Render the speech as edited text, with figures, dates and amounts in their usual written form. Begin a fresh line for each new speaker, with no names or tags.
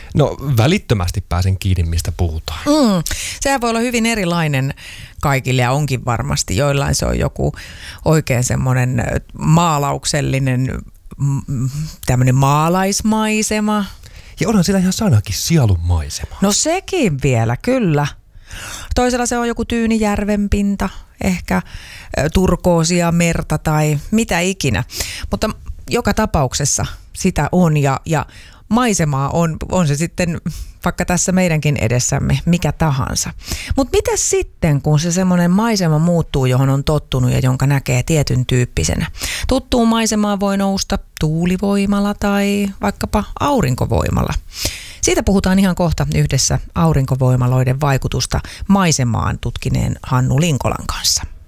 No välittömästi pääsen kiinni, mistä puhutaan.
Sehän voi olla hyvin erilainen kaikille ja onkin varmasti. Joillain se on joku oikein semmoinen maalauksellinen tämmöinen maalaismaisema.
Ja onhan siellä ihan sanakin sielunmaisema.
No sekin vielä, kyllä. Toisella se on joku tyyni järvenpinta, ehkä turkoosia merta tai mitä ikinä. Mutta joka tapauksessa sitä on ja maisemaa on se sitten vaikka tässä meidänkin edessämme mikä tahansa. Mutta mitä sitten, kun se semmoinen maisema muuttuu, johon on tottunut ja jonka näkee tietyn tyyppisenä? Tuttuun maisemaan voi nousta tuulivoimalla tai vaikkapa aurinkovoimalla. Siitä puhutaan ihan kohta yhdessä aurinkovoimaloiden vaikutusta maisemaan tutkineen Hannu Linkolan kanssa.